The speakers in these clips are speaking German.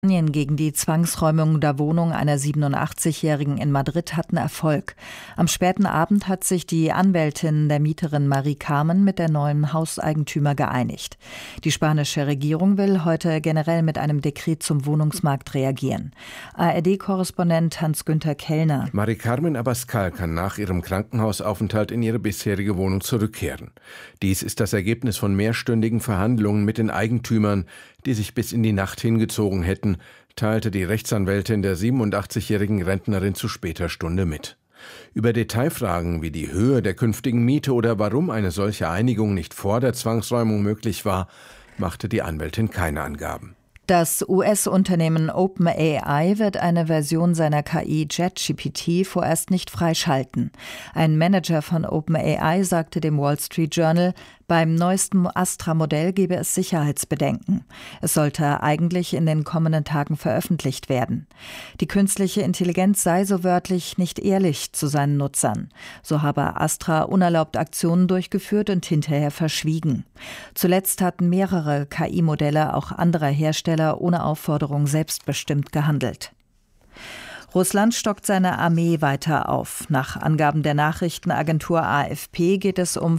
Gegen die Zwangsräumung der Wohnung einer 87-Jährigen in Madrid hatten Erfolg. Am späten Abend hat sich die Anwältin der Mieterin Mari Carmen mit der neuen Hauseigentümer geeinigt. Die spanische Regierung will heute generell mit einem Dekret zum Wohnungsmarkt reagieren. ARD-Korrespondent Hans-Günther Kellner. Mari Carmen Abascal kann nach ihrem Krankenhausaufenthalt in ihre bisherige Wohnung zurückkehren. Dies ist das Ergebnis von mehrstündigen Verhandlungen mit den Eigentümern, die sich bis in die Nacht hingezogen hätten, teilte die Rechtsanwältin der 87-jährigen Rentnerin zu später Stunde mit. Über Detailfragen wie die Höhe der künftigen Miete oder warum eine solche Einigung nicht vor der Zwangsräumung möglich war, machte die Anwältin keine Angaben. Das US-Unternehmen OpenAI wird eine Version seiner KI ChatGPT vorerst nicht freischalten. Ein Manager von OpenAI sagte dem Wall Street Journal, beim neuesten Astra-Modell gebe es Sicherheitsbedenken. Es sollte eigentlich in den kommenden Tagen veröffentlicht werden. Die künstliche Intelligenz sei so wörtlich nicht ehrlich zu seinen Nutzern. So habe Astra unerlaubt Aktionen durchgeführt und hinterher verschwiegen. Zuletzt hatten mehrere KI-Modelle auch anderer Hersteller ohne Aufforderung selbstbestimmt gehandelt. Russland stockt seine Armee weiter auf. Nach Angaben der Nachrichtenagentur AFP geht es um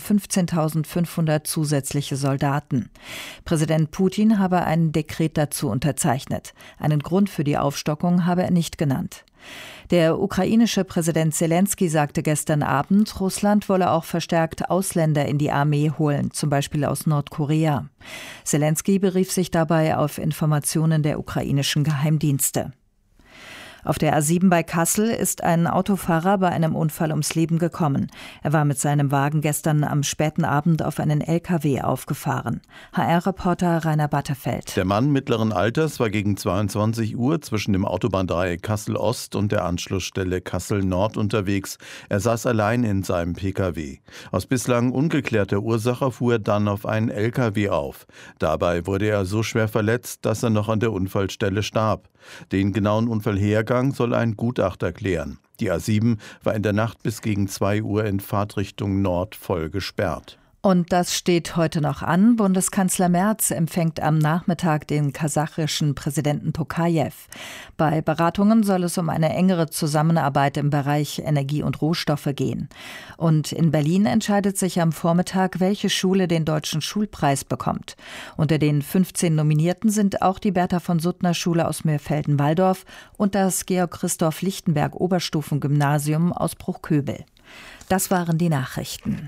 15.500 zusätzliche Soldaten. Präsident Putin habe ein Dekret dazu unterzeichnet. Einen Grund für die Aufstockung habe er nicht genannt. Der ukrainische Präsident Selenskyj sagte gestern Abend, Russland wolle auch verstärkt Ausländer in die Armee holen, zum Beispiel aus Nordkorea. Selenskyj berief sich dabei auf Informationen der ukrainischen Geheimdienste. Auf der A7 bei Kassel ist ein Autofahrer bei einem Unfall ums Leben gekommen. Er war mit seinem Wagen gestern am späten Abend auf einen LKW aufgefahren. HR-Reporter Rainer Battefeld. Der Mann mittleren Alters war gegen 22 Uhr zwischen dem Autobahndreieck Kassel-Ost und der Anschlussstelle Kassel-Nord unterwegs. Er saß allein in seinem Pkw. Aus bislang ungeklärter Ursache fuhr er dann auf einen LKW auf. Dabei wurde er so schwer verletzt, dass er noch an der Unfallstelle starb. Den genauen Unfallhergang soll ein Gutachter klären. Die A7 war in der Nacht bis gegen 2 Uhr in Fahrtrichtung Nord voll gesperrt. Und das steht heute noch an. Bundeskanzler Merz empfängt am Nachmittag den kasachischen Präsidenten Tokajew. Bei Beratungen soll es um eine engere Zusammenarbeit im Bereich Energie und Rohstoffe gehen. Und in Berlin entscheidet sich am Vormittag, welche Schule den Deutschen Schulpreis bekommt. Unter den 15 Nominierten sind auch die Bertha von Suttner Schule aus Mörfelden-Walldorf und das Georg-Christoph-Lichtenberg Oberstufengymnasium aus Bruchköbel. Das waren die Nachrichten.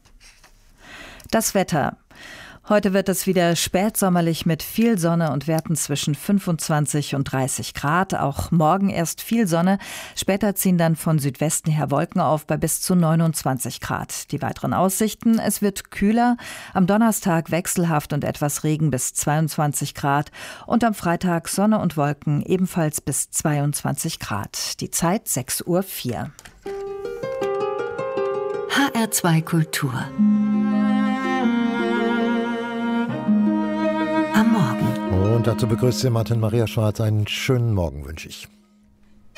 Das Wetter. Heute wird es wieder spätsommerlich mit viel Sonne und Werten zwischen 25 und 30 Grad. Auch morgen erst viel Sonne. Später ziehen dann von Südwesten her Wolken auf bei bis zu 29 Grad. Die weiteren Aussichten: Es wird kühler. Am Donnerstag wechselhaft und etwas Regen bis 22 Grad. Und am Freitag Sonne und Wolken ebenfalls bis 22 Grad. Die Zeit 6:04 Uhr. HR2 Kultur. Am Morgen. Und dazu begrüßt Sie Martin Maria Schwarz. Einen schönen Morgen wünsche ich.